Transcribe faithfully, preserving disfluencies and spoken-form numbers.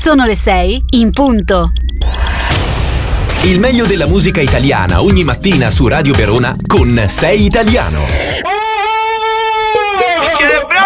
Sono le sei in punto. Il meglio della musica italiana ogni mattina su Radio Verona con Sei Italiano.